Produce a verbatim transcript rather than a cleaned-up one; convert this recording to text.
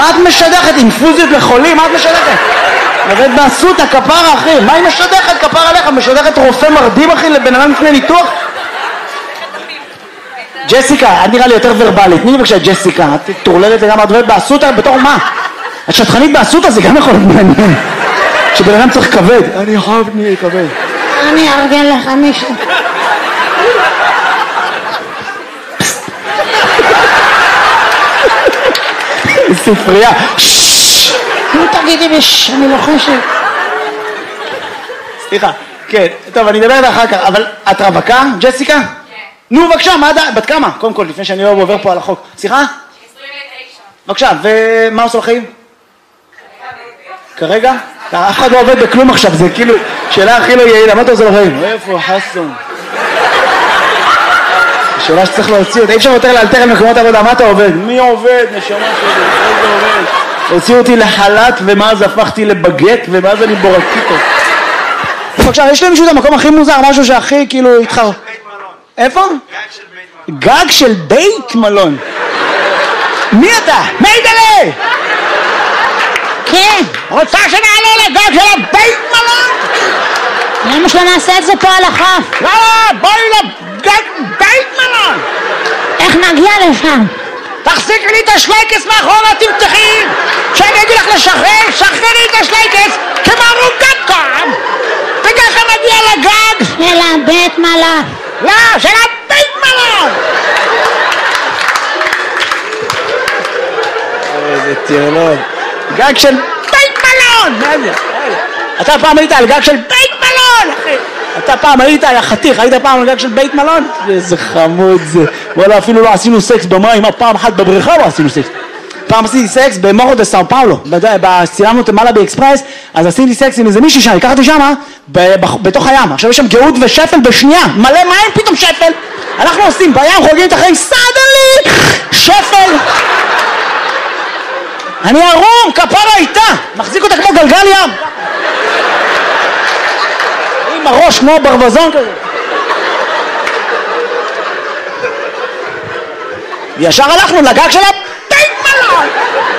מה את משדכת? אינפוזיות לחולים? מה את משדכת? עובד באסותא, כפרה אחי. מה היא משדכת? כפרה עליך. משדכת רופא מרדים אחי לבן אדם לפני ניתוח? ג'סיקה, את נראה לי יותר ורבלית. תני לי בבקשה ג'סיקה. את תורללת לגמרי, את עובדת באסותא בתור מה? את שטחנית באסותא זה גם יכול להיות מעניין. שבן אדם צריך כבד. אני חייב נהיה כבד. אני ארגן לך מישהו. ספרייה. נו תגידי בש, אני לוחשת. סליחה, כן, טוב אני אדבר אחר כך, אבל את רווקה, ג'סיקה? כן. נו בבקשה, מה עדיין, בת כמה? קודם כל, לפני שאני לא עובר פה על החוק. סליחה? עשרים ותשע. בבקשה, ומה עושה לחיים? כרגע? אף אחד לא עובד בכלום עכשיו, זה כאילו שאלה הכי לא יעילה, מה אתה עושה לחיים? איפה חסון? שאלה שצריך להוציא אותה, אי אפשר יותר לאלתר על מקומות עבודה, מה אתה עובד? מי עובד? נשמה שלי, איזה עובד? הוציאו אותי לחל"ת ומאז הפכתי לבגט ומאז אני בורקיטו. בבקשה, יש למישהו את המקום הכי מוזר, משהו שהכי כאילו התחר... איפה? גג של בית מלון. מי אתה? מיידלה! כן. רוצה שנעלה לגג של הבית מלון? למה שלא נעשה את זה פה על החוף? לא, בואי לגג בית מלון! איך נגיע לשם? תחזיקי לי את השלייקס מאחורה, תמתחי! שאני אגיד לך לשחרר, שחררי את השלייקס כמו רוגטקום! וככה נגיע לגג! של הבית מלון. לא, של הבית מלון! איזה טירלון. גג של בית מלון! מה זה? אתה פעם היית על גג של בית מלון, אחי! אתה פעם היית, היה חתיך, היית פעם על גג של בית מלון? איזה חמוד זה. וואלה, אפילו לא עשינו סקס במים, פעם אחת בבריכה לא עשינו סקס. פעם עשיתי סקס במורו דה סאו פאולו, צילמנו את מלאבי אקספרס, אז עשיתי סקס עם איזה מישהי שם, הכרתי שמה, בתוך הים. עכשיו יש שם גאות ושפל בשנייה, מלא מים פתאום שפל. אנחנו עושים בים, חוגגים את החיים, סדלי, שפל. אני ערום, כפרה איתה, מחזיק אותה כמו גלגל ים. עם הראש כמו ברווזון כזה. ישר הלכנו לגג של הבית מלון.